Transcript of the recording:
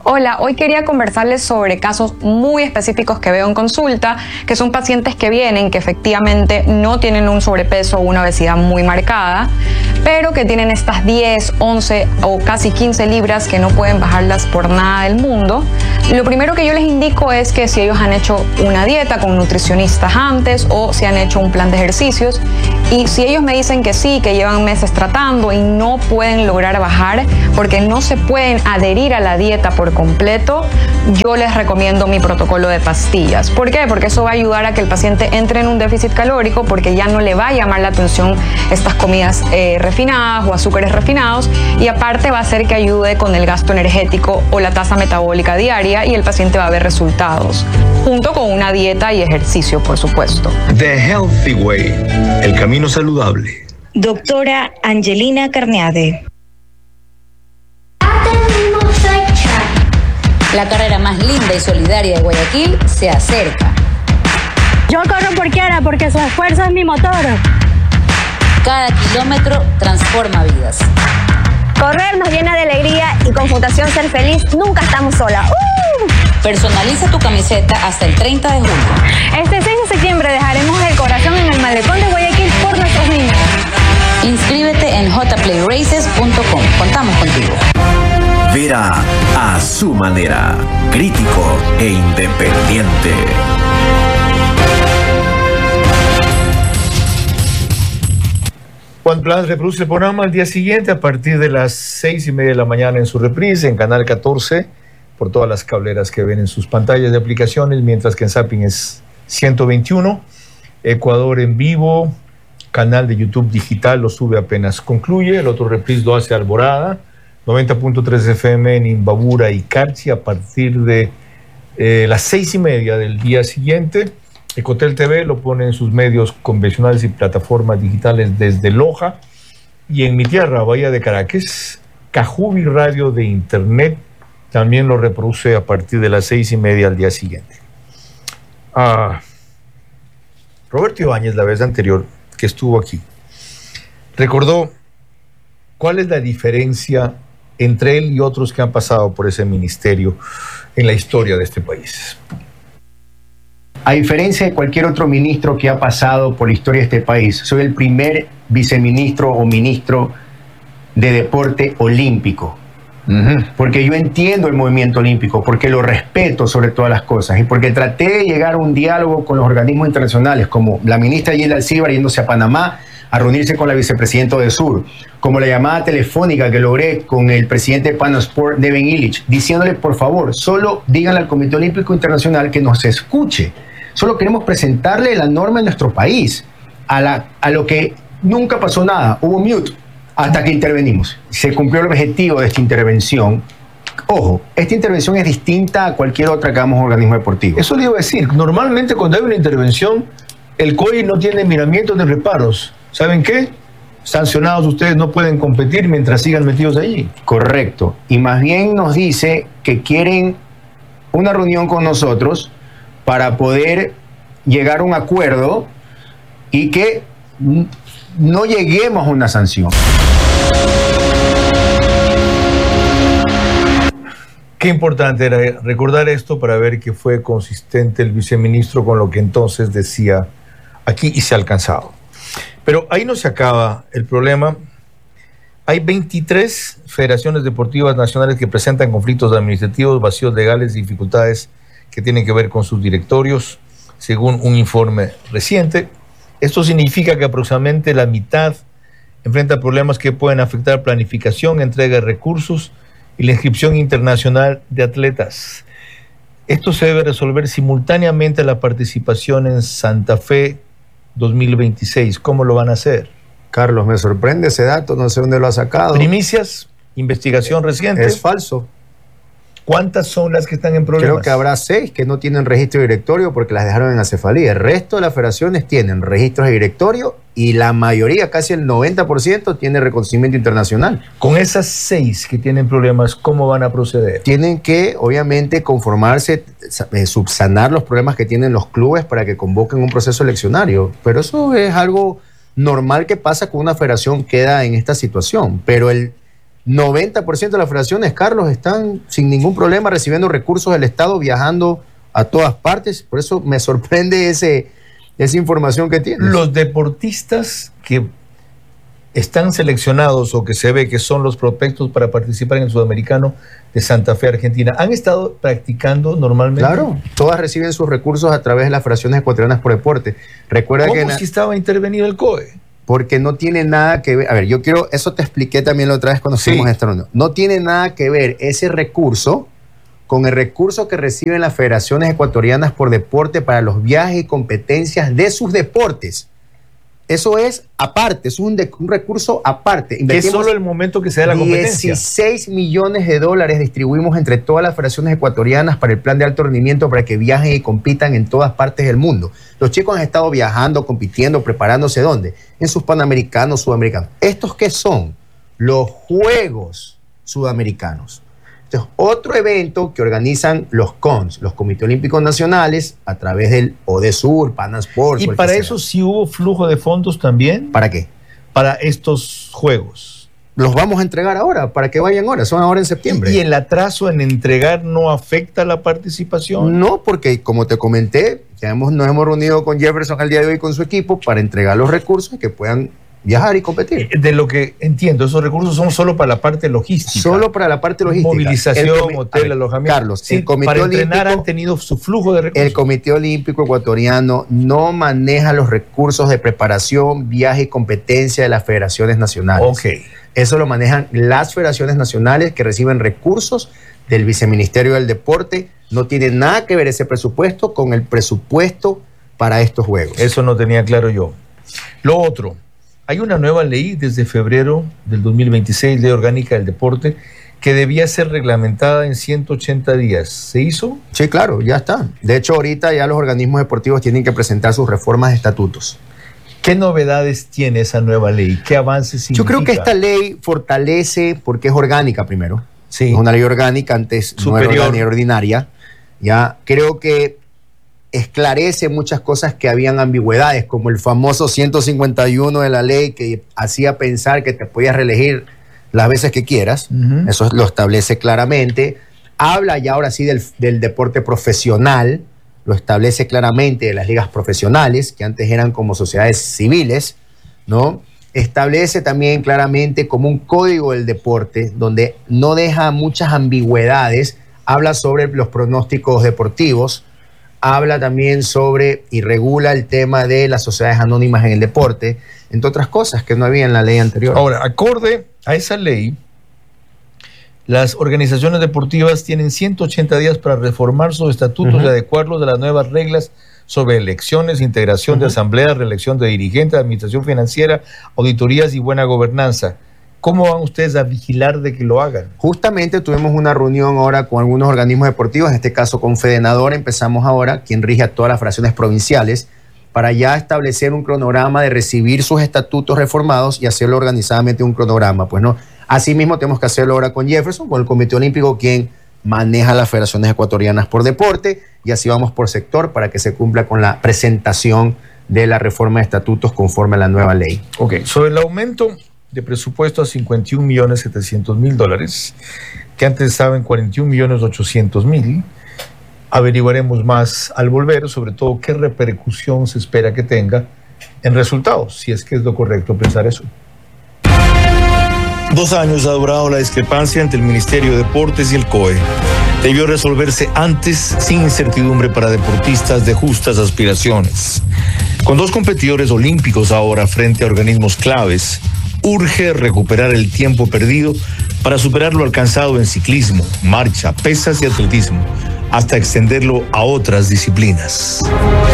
Hola, hoy quería conversarles sobre casos muy específicos que veo en consulta, que son pacientes que vienen que efectivamente no tienen un sobrepeso o una obesidad muy marcada, pero que tienen estas 10, 11 o casi 15 libras que no pueden bajarlas por nada del mundo. Lo primero que yo les indico es que si ellos han hecho una dieta con nutricionistas antes o si han hecho un plan de ejercicios, y si ellos me dicen que sí, que llevan meses tratando y no pueden lograr bajar porque no se pueden adherir a la dieta por completo, yo les recomiendo mi protocolo de pastillas. ¿Por qué? Porque eso va a ayudar a que el paciente entre en un déficit calórico, porque ya no le va a llamar la atención estas comidas refinadas o azúcares refinados, y aparte va a hacer que ayude con el gasto energético o la tasa metabólica diaria, y el paciente va a ver resultados, junto con una dieta y ejercicio, por supuesto. The Healthy Way, el camino saludable. Doctora Angelina Carneade. La carrera más linda y solidaria de Guayaquil se acerca. Yo corro por Kiara porque su esfuerzo es mi motor. Cada kilómetro transforma vidas. Correr nos llena de alegría y con Fundación Ser Feliz nunca estamos solas. Personaliza tu camiseta hasta el 30 de julio. Este 6 de septiembre dejaremos el corazón en el malecón de Guayaquil por nuestros niños. Inscríbete en jplayraces.com. Contamos contigo. Vera a su manera, crítico e independiente. OnePlus reproduce el programa al día siguiente a partir de las 6:30 de la mañana en su reprise en Canal 14 por todas las cableras que ven en sus pantallas de aplicaciones, mientras que en Zapping es 121. Ecuador en vivo, canal de YouTube digital lo sube apenas concluye. El otro reprise lo hace Alborada, 90.3 FM en Imbabura y Carchi a partir de las 6:30 del día siguiente. Ecotel TV lo pone en sus medios convencionales y plataformas digitales desde Loja. Y en mi tierra, Bahía de Caracas, Cajubi Radio de Internet también lo reproduce a partir de las 6:30 al día siguiente. Roberto Ibáñez, la vez anterior que estuvo aquí, recordó cuál es la diferencia entre él y otros que han pasado por ese ministerio en la historia de este país. A diferencia de cualquier otro ministro que ha pasado por la historia de este país, soy el primer viceministro o ministro de deporte olímpico. Porque yo entiendo el movimiento olímpico, porque lo respeto sobre todas las cosas y porque traté de llegar a un diálogo con los organismos internacionales, como la ministra Gilda Alcíbar yéndose a Panamá a reunirse con la vicepresidenta de Sur, como la llamada telefónica que logré con el presidente de Panasport, Neven Illich, diciéndole, por favor, solo díganle al Comité Olímpico Internacional que nos escuche. Solo queremos presentarle la norma en nuestro país, a lo que nunca pasó nada, hubo mute hasta que intervenimos. Se cumplió el objetivo de esta intervención. Ojo, esta intervención es distinta a cualquier otra que hagamos en un organismo deportivo. Eso le iba a decir, normalmente cuando hay una intervención, el COI no tiene miramientos ni reparos. ¿Saben qué? Sancionados ustedes no pueden competir mientras sigan metidos allí. Correcto. Y más bien nos dice que quieren una reunión con nosotros para poder llegar a un acuerdo y que no lleguemos a una sanción. Qué importante era recordar esto para ver que fue consistente el viceministro con lo que entonces decía aquí y se ha alcanzado. Pero ahí no se acaba el problema. Hay 23 federaciones deportivas nacionales que presentan conflictos administrativos, vacíos legales, dificultades que tienen que ver con sus directorios, según un informe reciente. Esto significa que aproximadamente la mitad enfrenta problemas que pueden afectar planificación, entrega de recursos y la inscripción internacional de atletas. Esto se debe resolver simultáneamente a la participación en Santa Fe 2026. ¿Cómo lo van a hacer? Carlos, me sorprende ese dato, no sé dónde lo ha sacado. Primicias, investigación reciente. Es falso. ¿Cuántas son las que están en problemas? Creo que habrá 6 que no tienen registro de directorio porque las dejaron en acefalía. El resto de las federaciones tienen registros de directorio y la mayoría, casi el 90%, tiene reconocimiento internacional. Con esas 6 que tienen problemas, ¿cómo van a proceder? Tienen que, obviamente, conformarse, subsanar los problemas que tienen los clubes para que convoquen un proceso eleccionario. Pero eso es algo normal que pasa cuando una federación queda en esta situación. Pero el 90% de las federaciones, Carlos, están sin ningún problema recibiendo recursos del Estado, viajando a todas partes. Por eso me sorprende esa información que tienes. Los deportistas que están seleccionados o que se ve que son los prospectos para participar en el Sudamericano de Santa Fe, Argentina, ¿han estado practicando normalmente? Claro, todas reciben sus recursos a través de las Federaciones Ecuatorianas por Deporte. Recuerda ¿Cómo que si estaba intervenido el COE? Porque no tiene nada que ver. A ver, eso te expliqué también la otra vez cuando estuvimos en esta reunión. No tiene nada que ver ese recurso con el recurso que reciben las Federaciones Ecuatorianas por Deporte para los viajes y competencias de sus deportes. Eso es aparte, es un recurso aparte. Es solo el momento que se da la competencia. 16 millones de dólares distribuimos entre todas las federaciones ecuatorianas para el plan de alto rendimiento para que viajen y compitan en todas partes del mundo. Los chicos han estado viajando, compitiendo, preparándose ¿dónde? En sus Panamericanos, Sudamericanos. ¿Estos qué son? Los Juegos Sudamericanos. Este es otro evento que organizan los CONS, los Comités Olímpicos Nacionales, a través del ODESUR, Panasport. ¿Y para eso sí hubo flujo de fondos también? ¿Para qué? Para estos juegos. Los vamos a entregar ahora, para que vayan ahora, son ahora en septiembre. ¿Y el atraso en entregar no afecta la participación? No, porque como te comenté, nos hemos reunido con Jefferson al día de hoy con su equipo para entregar los recursos y que puedan viajar y competir. De lo que entiendo, esos recursos son solo para la parte logística. Solo para la parte logística. Movilización, hotel, alojamiento. Carlos, sí, el Comité para Olímpico, entrenar han tenido su flujo de recursos. El Comité Olímpico Ecuatoriano no maneja los recursos de preparación, viaje y competencia de las federaciones nacionales. Ok. Eso lo manejan las federaciones nacionales que reciben recursos del Viceministerio del Deporte. No tiene nada que ver ese presupuesto con el presupuesto para estos juegos. Eso no tenía claro yo. Lo otro, hay una nueva ley desde febrero del 2026, Ley Orgánica del Deporte, que debía ser reglamentada en 180 días. ¿Se hizo? Sí, claro, ya está. De hecho, ahorita ya los organismos deportivos tienen que presentar sus reformas de estatutos. ¿Qué novedades tiene esa nueva ley? ¿Qué avances significa? Yo creo que esta ley fortalece, porque es orgánica primero. Sí. Es una ley orgánica, antes superior. No era una ley ordinaria. Ya creo que esclarece muchas cosas que habían ambigüedades, como el famoso 151 de la ley que hacía pensar que te podías reelegir las veces que quieras. Eso lo establece claramente. Habla ya ahora sí del deporte profesional, lo establece claramente, de las ligas profesionales, que antes eran como sociedades civiles, ¿no? Establece también claramente como un código del deporte, donde no deja muchas ambigüedades, habla sobre los pronósticos deportivos, habla también sobre y regula el tema de las sociedades anónimas en el deporte, entre otras cosas que no había en la ley anterior. Ahora, acorde a esa ley, las organizaciones deportivas tienen 180 días para reformar sus estatutos y adecuarlos a las nuevas reglas sobre elecciones, integración de asambleas, reelección de dirigentes, administración financiera, auditorías y buena gobernanza. ¿Cómo van ustedes a vigilar de que lo hagan? Justamente tuvimos una reunión ahora con algunos organismos deportivos, en este caso con Fedenador, empezamos ahora, quien rige a todas las federaciones provinciales, para ya establecer un cronograma de recibir sus estatutos reformados y hacerlo organizadamente un cronograma. Pues no, asimismo tenemos que hacerlo ahora con Jefferson, con el Comité Olímpico, quien maneja las federaciones ecuatorianas por deporte, y así vamos por sector para que se cumpla con la presentación de la reforma de estatutos conforme a la nueva ley. Ok, sobre el aumento de presupuesto a $51.700.000, que antes estaba en $41.800.000, averiguaremos más al volver, sobre todo qué repercusión se espera que tenga en resultados, si es que es lo correcto pensar eso. 2 años ha durado la discrepancia entre el Ministerio de Deportes y el COE. Debió resolverse antes, sin incertidumbre para deportistas de justas aspiraciones. Con 2 competidores olímpicos ahora frente a organismos claves, urge recuperar el tiempo perdido para superar lo alcanzado en ciclismo, marcha, pesas y atletismo, hasta extenderlo a otras disciplinas.